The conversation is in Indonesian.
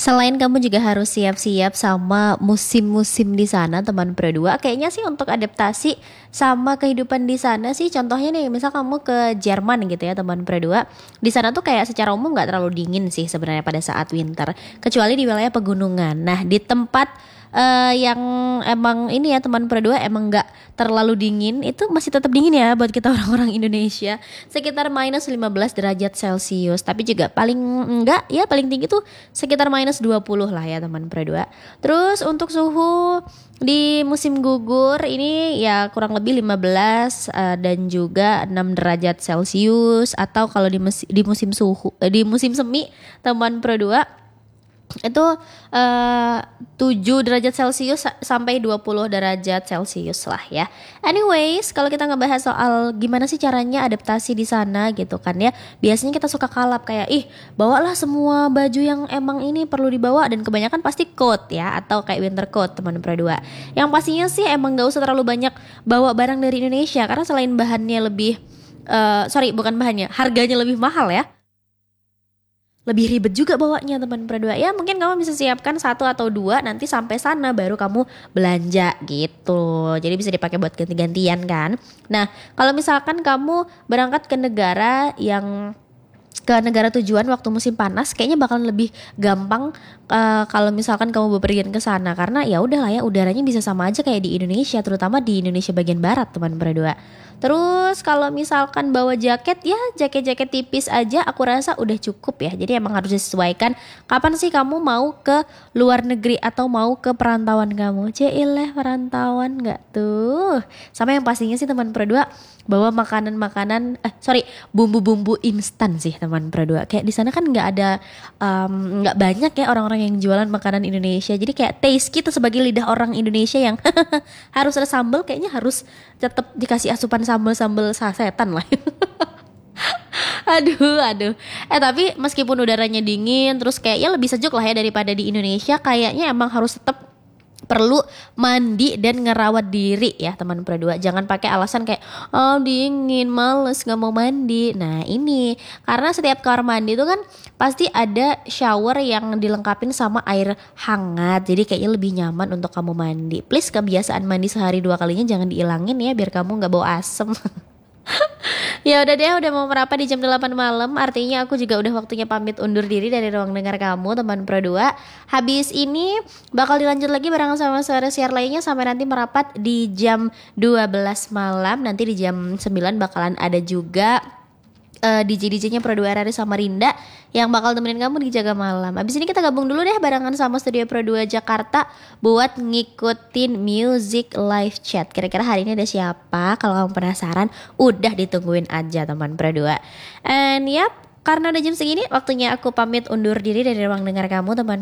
Selain kamu juga harus siap-siap sama musim-musim di sana teman Pro 2. Kayaknya sih untuk adaptasi sama kehidupan di sana sih, contohnya nih misal kamu ke Jerman gitu ya teman Pro 2. Di sana tuh kayak secara umum nggak terlalu dingin sih sebenarnya pada saat winter, kecuali di wilayah pegunungan. Nah, di tempat yang emang ini ya teman Pro 2 emang nggak terlalu dingin, itu masih tetap dingin ya buat kita orang-orang Indonesia, sekitar minus 15 derajat Celcius. Tapi juga paling enggak ya paling tinggi tuh sekitar minus 20 lah ya teman Pro 2. Terus untuk suhu di musim gugur ini ya kurang lebih 15 dan juga 6 derajat Celcius, atau kalau di musim di musim semi teman Pro 2 itu 7 derajat Celcius sampai 20 derajat Celcius lah ya. Anyways, kalau kita ngebahas soal gimana sih caranya adaptasi di sana gitu kan ya, biasanya kita suka kalap kayak bawalah semua baju yang emang ini perlu dibawa, dan kebanyakan pasti coat ya, atau kayak winter coat teman Pro 2. Yang pastinya sih emang gak usah terlalu banyak bawa barang dari Indonesia, karena selain bahannya lebih bukan bahannya, harganya lebih mahal ya, lebih ribet juga bawanya teman Pro 2. Ya mungkin kamu bisa siapkan satu atau dua, nanti sampai sana baru kamu belanja gitu. Jadi bisa dipakai buat ganti-gantian kan. Nah, kalau misalkan kamu berangkat ke negara tujuan waktu musim panas, kayaknya bakalan lebih gampang kalau misalkan kamu bepergian ke sana, karena ya udahlah ya, udaranya bisa sama aja kayak di Indonesia, terutama di Indonesia bagian barat teman Pro 2. Terus kalau misalkan bawa jaket, ya jaket-jaket tipis aja aku rasa udah cukup ya. Jadi emang harus disesuaikan kapan sih kamu mau ke luar negeri atau mau ke perantauan kamu. Cailah perantauan nggak tuh. Sama yang pastinya sih teman Pro 2 bawa bumbu-bumbu instan sih teman Pro 2. Kayak di sana kan nggak banyak ya orang-orang yang jualan makanan Indonesia. Jadi kayak taste kita sebagai lidah orang Indonesia yang harus ada sambal, kayaknya harus tetap dikasih asupan sambal sasetan lah. Aduh. Tapi meskipun udaranya dingin, terus kayaknya lebih sejuk lah ya daripada di Indonesia, kayaknya emang harus tetap perlu mandi dan ngerawat diri ya teman Pro 2. Jangan pakai alasan kayak dingin, males, gak mau mandi. Nah ini karena setiap kamar mandi itu kan pasti ada shower yang dilengkapin sama air hangat, jadi kayaknya lebih nyaman untuk kamu mandi. Please kebiasaan mandi sehari 2 kalinya jangan dihilangin ya, biar kamu gak bau asem. Ya udah deh, udah mau merapat di jam 8 malam. Artinya aku juga udah waktunya pamit undur diri dari ruang dengar kamu teman Pro 2. Habis ini bakal dilanjut lagi barengan sama share lainnya sampai nanti merapat di jam 12 malam. Nanti di jam 9 bakalan ada juga DJ-DJ-nya Pro 2 Rari sama Rinda yang bakal temenin kamu di jaga malam. Abis ini kita gabung dulu deh barengan sama Studio Pro 2 Jakarta buat ngikutin music live chat. Kira-kira hari ini ada siapa? Kalau kamu penasaran, udah ditungguin aja teman Pro 2. And yap, karena udah jam segini, waktunya aku pamit undur diri dari ruang dengar kamu teman